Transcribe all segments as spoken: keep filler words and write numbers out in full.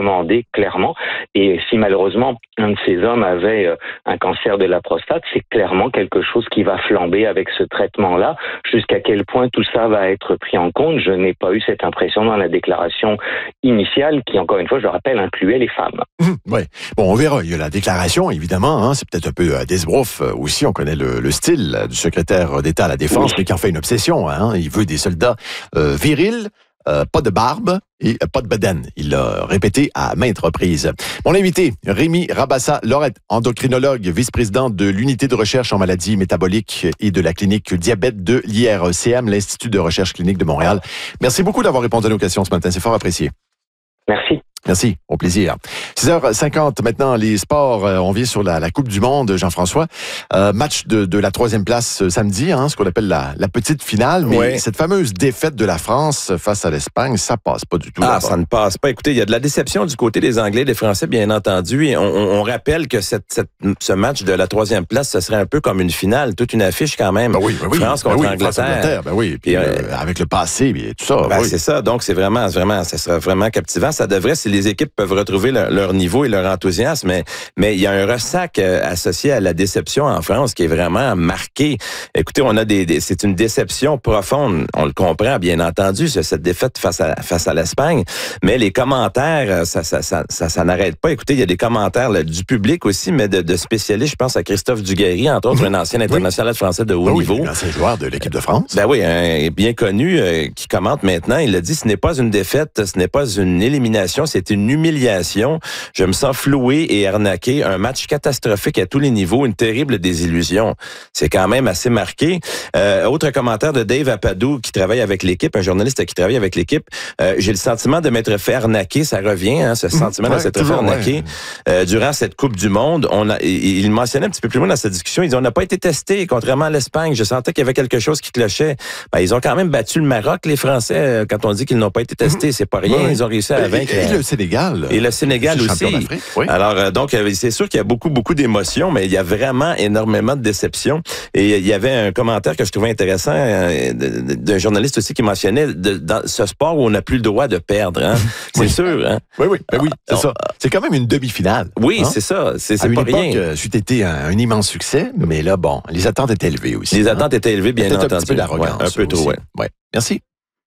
recommandé clairement. Et si malheureusement un de ces hommes avait euh, un cancer de la prostate, c'est clairement quelque chose qui va flamber avec ce traitement-là. Jusqu'à quel point tout ça va être pris en compte, je n'ai pas eu cette impression dans la déclaration initiale qui, encore une fois, je le rappelle, incluait les femmes. Mmh, oui. Bon, on verra. Il y a la déclaration, évidemment. Hein, c'est peut-être un peu euh, d'esbrouf euh, aussi. On connaît le, le style euh, du secrétaire d'État à la Défense, oui. mais qui en fait une obsession. Hein. Il veut des soldats euh, virils, euh, pas de barbe et euh, pas de bedaine. Il l'a répété à maintes reprises. Mon invité, Rémi Rabassa-Lorette, endocrinologue, vice-présidente de l'unité de recherche en maladies métaboliques et de la clinique diabète de l'I R C M, l'Institut de recherche clinique de Montréal. Merci beaucoup d'avoir répondu à nos questions ce matin. C'est fort apprécié. Merci. Merci, au plaisir. six heures cinquante maintenant, les sports, euh, on vient sur la, la Coupe du Monde, Jean-François. Euh, match de, de la troisième place euh, samedi, hein, ce qu'on appelle la, la petite finale. Mais ouais. cette fameuse défaite de la France face à l'Espagne, ça passe pas du tout. Ah, là-bas. Ça ne passe pas. Écoutez, il y a de la déception du côté des Anglais, des Français, bien entendu. Et on, on, on rappelle que cette, cette, ce match de la troisième place, ce serait un peu comme une finale, toute une affiche quand même. Ben oui, ben oui. France ben contre oui, Angleterre. France Angleterre. Ben oui, puis, puis euh, avec le passé, et tout ça. Ben oui. C'est ça. Donc, c'est vraiment, vraiment, ça sera vraiment captivant. Ça devrait, si les équipes peuvent retrouver leur, leur niveau et leur enthousiasme, mais, mais il y a un ressac euh, associé à la déception en France qui est vraiment marqué. Écoutez, on a des, des c'est une déception profonde. On le comprend, bien entendu, cette défaite face à, face à l'Espagne. Mais les commentaires, ça, ça, ça, ça, ça n'arrête pas. Écoutez, il y a des commentaires là, du public aussi, mais de, de spécialistes. Je pense à Christophe Dugarry, entre autres, un ancien international oui. français de haut oui, niveau. Un ancien joueur de l'équipe de France. Ben oui, un bien connu euh, qui commente maintenant. Il a dit, ce n'est pas une défaite, ce n'est pas une élimination, c'est une humiliation. Je me sens floué et arnaqué. Un match catastrophique à tous les niveaux, une terrible désillusion. C'est quand même assez marqué. Euh, autre commentaire de Dave Apadou, qui travaille avec l'équipe, un journaliste qui travaille avec l'équipe. Euh, j'ai le sentiment de m'être fait arnaquer. Ça revient, hein, ce sentiment ouais, de s'être fait arnaquer. Ouais. Euh, durant cette Coupe du Monde, on a, il, il mentionnait un petit peu plus loin dans sa discussion, il dit, on n'a pas été testé, contrairement à l'Espagne. Je sentais qu'il y avait quelque chose qui clochait. Ben, ils ont quand même battu le Maroc, les Français, quand on dit qu'ils n'ont pas été testés. C'est pas rien. Ouais. Ils ont réussi à vaincre. Et, et le Sénégal. Et le Sénégal aussi. Oui. Alors, euh, donc, c'est sûr qu'il y a beaucoup, beaucoup d'émotions, mais il y a vraiment énormément de déceptions. Et il y avait un commentaire que je trouvais intéressant euh, d'un journaliste aussi qui mentionnait de, dans ce sport où on n'a plus le droit de perdre. Hein? C'est oui. sûr. Hein? Oui, oui, ben oui, c'est ça. C'est quand même une demi-finale. Oui, hein? c'est ça. C'est, c'est à pas une époque, rien. Euh, c'eût été un, un immense succès, mais là, bon, les attentes étaient élevées aussi. Les hein? attentes étaient élevées, bien Peut-être entendu. un petit peu d'arrogance. Ouais, un peu trop, oui. Ouais. Merci.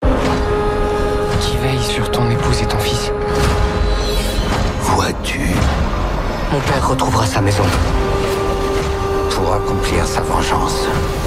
Qui veille sur ton épouse et ton fils? Vois-tu? Mon père retrouvera sa maison pour accomplir sa vengeance.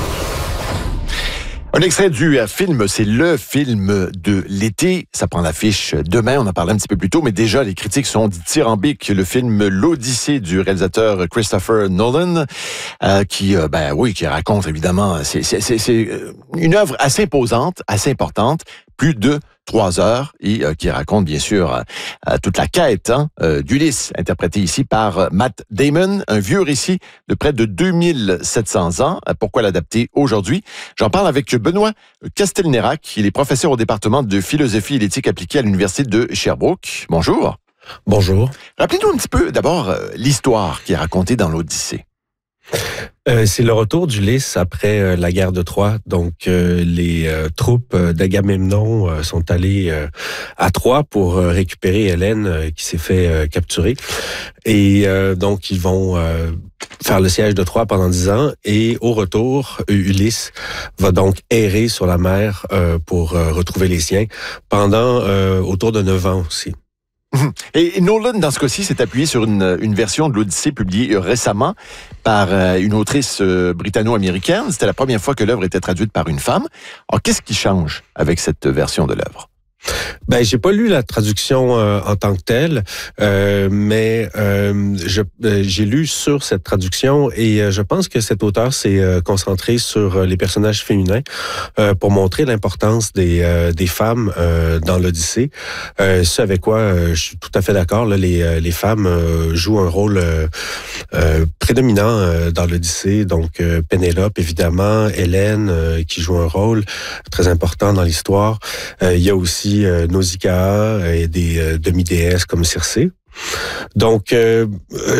Un extrait du film, c'est le film de l'été. Ça prend l'affiche demain, on en parlait un petit peu plus tôt, mais déjà les critiques sont dithyrambiques. Le film L'Odyssée du réalisateur Christopher Nolan, euh, qui, euh, ben oui, qui raconte évidemment, c'est, c'est, c'est, c'est une œuvre assez imposante, assez importante, plus de trois heures, et euh, qui raconte bien sûr euh, toute la quête hein, euh, d'Ulysse, interprété ici par euh, Matt Damon, un vieux récit de près de deux mille sept cents ans. Euh, pourquoi l'adapter aujourd'hui? J'en parle avec Benoît Castelnerac, il est professeur au département de philosophie et d'éthique appliquée à l'Université de Sherbrooke. Bonjour. Bonjour. Rappelez-nous un petit peu d'abord euh, l'histoire qui est racontée dans l'Odyssée. Euh, c'est le retour d'Ulysse après euh, la guerre de Troie. Donc, euh, les euh, troupes d'Agamemnon euh, sont allées euh, à Troie pour euh, récupérer Hélène euh, qui s'est fait euh, capturer. Et euh, donc, ils vont euh, faire le siège de Troie pendant dix ans. Et au retour, Ulysse va donc errer sur la mer euh, pour euh, retrouver les siens pendant euh, autour de neuf ans aussi. Et Nolan, dans ce cas-ci, s'est appuyé sur une, une version de l'Odyssée publiée récemment par euh, une autrice euh, britanno-américaine. C'était la première fois que l'œuvre était traduite par une femme. Alors, qu'est-ce qui change avec cette version de l'œuvre? Ben, j'ai pas lu la traduction euh, en tant que telle, euh, mais euh, je, euh, j'ai lu sur cette traduction et euh, je pense que cet auteur s'est euh, concentré sur euh, les personnages féminins euh, pour montrer l'importance des euh, des femmes euh, dans l'Odyssée. Euh, ce avec quoi euh, je suis tout à fait d'accord. Là, les euh, les femmes euh, jouent un rôle euh, euh, prédominant euh, dans l'Odyssée. Donc euh, Pénélope évidemment, Hélène euh, qui joue un rôle très important dans l'histoire. Euh, il y a aussi Euh, Nausicaa et des euh, demi-déesses comme Circé. Donc, euh, je,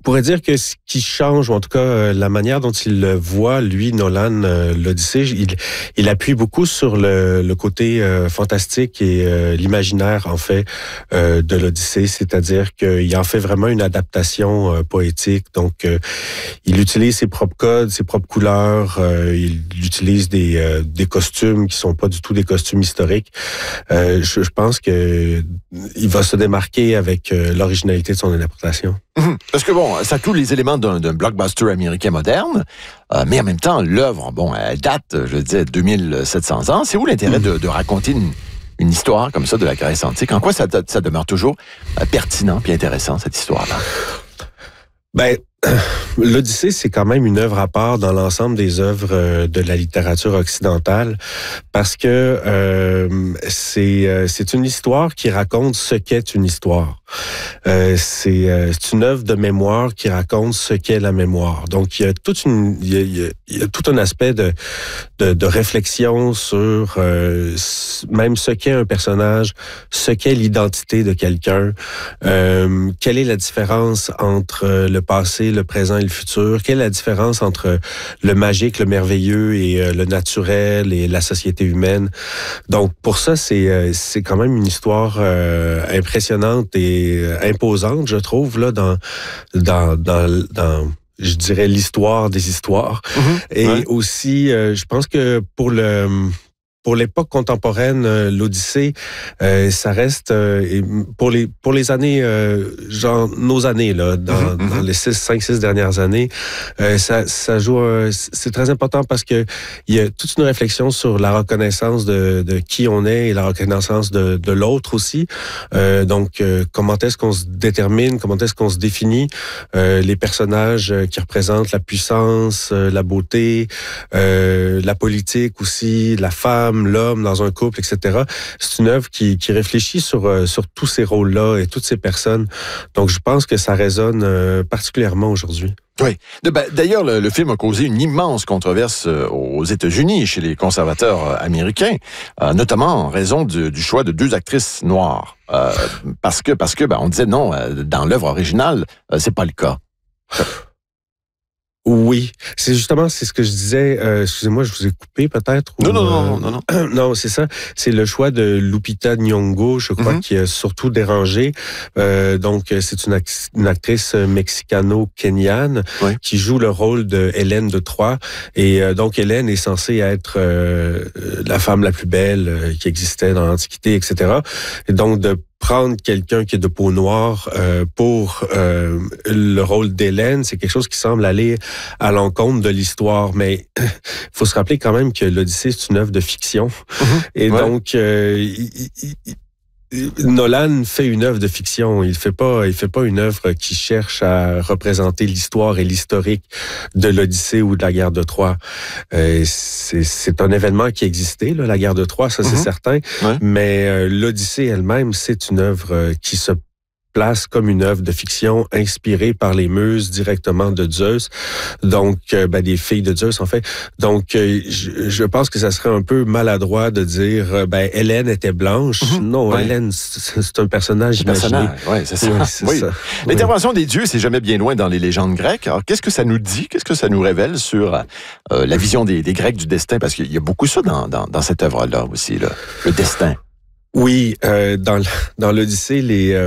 pourrait dire que ce qui change, ou en tout cas euh, la manière dont il le voit, lui, Nolan, euh, l'Odyssée, il, il appuie beaucoup sur le, le côté euh, fantastique et euh, l'imaginaire, en fait, euh, de l'Odyssée, c'est-à-dire qu'il en fait vraiment une adaptation euh, poétique. Donc, euh, il utilise ses propres codes, ses propres couleurs, euh, il utilise des, euh, des costumes qui sont pas du tout des costumes historiques. Euh, je, je pense que il va se démarquer avec euh, l'originalité de son interprétation. Parce que bon, ça a tous les éléments d'un, d'un blockbuster américain moderne, euh, mais en même temps, l'œuvre, bon, elle date, je disais, deux mille sept cents ans. C'est où l'intérêt de, de raconter une, une histoire comme ça de la Grèce antique? En quoi ça, ça demeure toujours euh, pertinent puis intéressant, cette histoire-là? Ben, l'Odyssée, c'est quand même une œuvre à part dans l'ensemble des œuvres de la littérature occidentale parce que euh, c'est euh, c'est une histoire qui raconte ce qu'est une histoire. Euh, c'est, euh, c'est une œuvre de mémoire qui raconte ce qu'est la mémoire. Donc, il y a toute une, il y a, il y a, il y a tout un aspect de de, de réflexion sur euh, même ce qu'est un personnage, ce qu'est l'identité de quelqu'un, euh, quelle est la différence entre le passé, le présent et le futur, quelle est la différence entre le magique, le merveilleux et euh, le naturel et la société humaine. Donc, pour ça, c'est euh, c'est quand même une histoire euh, impressionnante et imposante, je trouve, là, dans, dans, dans, dans je dirais, l'histoire des histoires. Mm-hmm. Et ouais. aussi, euh, je pense que pour le... Pour l'époque contemporaine, euh, l'Odyssée, euh, ça reste euh, pour les pour les années, euh, genre nos années là, dans, mm-hmm. dans les six, cinq, six dernières années, euh, ça ça joue. Euh, c'est très important parce que il y a toute une réflexion sur la reconnaissance de, de qui on est et la reconnaissance de, de l'autre aussi. Euh, donc, euh, comment est-ce qu'on se détermine, comment est-ce qu'on se définit, euh, les personnages qui représentent la puissance, euh, la beauté, euh, la politique aussi, la femme, l'homme dans un couple, et cetera. C'est une œuvre qui, qui réfléchit sur, euh, sur tous ces rôles-là et toutes ces personnes. Donc, je pense que ça résonne euh, particulièrement aujourd'hui. Oui. D'ailleurs, le, le film a causé une immense controverse aux États-Unis, chez les conservateurs américains, euh, notamment en raison du, du choix de deux actrices noires. Euh, parce que, parce que, ben, on disait non, dans l'œuvre originale, euh, c'est pas le cas. Oui, c'est justement, c'est ce que je disais. Euh, excusez-moi, je vous ai coupé peut-être. Ou, non, non, euh, non, non, non. Non, c'est ça. C'est le choix de Lupita Nyong'o, je crois, mm-hmm. qui a surtout dérangé. Euh, donc, c'est une, act- une actrice mexicano-kenyane oui. qui joue le rôle de Hélène de Troie. Et euh, donc, Hélène est censée être euh, la femme la plus belle euh, qui existait dans l'Antiquité, et cetera. Et donc, de prendre quelqu'un qui est de peau noire euh, pour euh, le rôle d'Hélène, c'est quelque chose qui semble aller à l'encontre de l'histoire. Mais il faut se rappeler quand même que l'Odyssée, c'est une œuvre de fiction. Mm-hmm. Et ouais. donc, euh, il, il, il, Nolan fait une œuvre de fiction. Il fait pas, il fait pas une œuvre qui cherche à représenter l'histoire et l'historique de l'Odyssée ou de la guerre de Troie. Euh, c'est, c'est un événement qui existait, là, la guerre de Troie, ça c'est mm-hmm. certain. Ouais. Mais euh, l'Odyssée elle-même, c'est une œuvre qui se place comme une œuvre de fiction inspirée par les muses directement de Zeus, donc euh, ben, des filles de Zeus en fait. Donc euh, je, je pense que ça serait un peu maladroit de dire euh, ben Hélène était blanche. Mm-hmm. Non, ouais. Hélène c'est, c'est un personnage imaginé. Oui, c'est ça. Oui, c'est oui. ça. L'intervention oui. des dieux, c'est jamais bien loin dans les légendes grecques. Alors qu'est-ce que ça nous dit? Qu'est-ce que ça nous révèle sur euh, la vision des, des Grecs du destin? Parce qu'il y a beaucoup ça dans, dans, dans cette œuvre-là aussi, là, le destin. Oui, euh, dans dans l'Odyssée, les euh,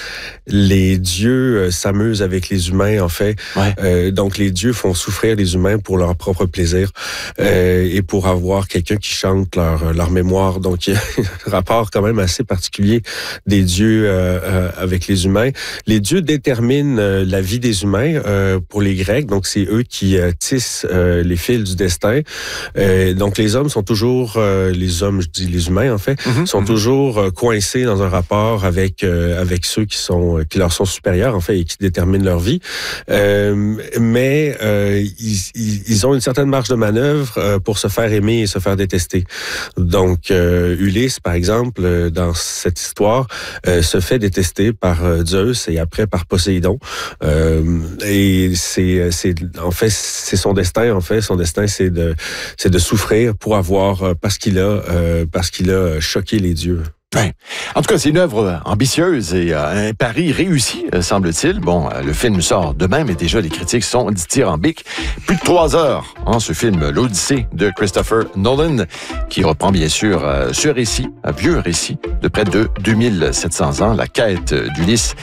les dieux euh, s'amusent avec les humains en fait. Ouais. Euh, donc les dieux font souffrir les humains pour leur propre plaisir euh, et pour avoir quelqu'un qui chante leur leur mémoire. Donc il y a un rapport quand même assez particulier des dieux euh, euh, avec les humains. Les dieux déterminent euh, la vie des humains euh, pour les Grecs. Donc c'est eux qui euh, tissent euh, les fils du destin. Euh, donc les hommes sont toujours euh, les hommes, je dis les humains en fait, mm-hmm. sont toujours coincés dans un rapport avec euh, avec ceux qui sont qui leur sont supérieurs en fait et qui déterminent leur vie. Euh, mais euh, ils, ils ont une certaine marge de manœuvre euh, pour se faire aimer et se faire détester. Donc euh, Ulysse par exemple dans cette histoire euh, se fait détester par euh, Zeus et après par Poséidon. Euh, et c'est c'est en fait c'est son destin en fait son destin c'est de c'est de souffrir pour avoir parce qu'il a euh, parce qu'il a choqué les dieux. Ouais. En tout cas, c'est une œuvre ambitieuse et euh, un pari réussi, euh, semble-t-il. Bon, euh, le film sort demain, mais déjà les critiques sont dithyrambiques. Plus de trois heures, hein, ce film, l'Odyssée de Christopher Nolan, qui reprend bien sûr euh, ce récit, un vieux récit de près de deux mille sept cents ans, la quête d'Ulysse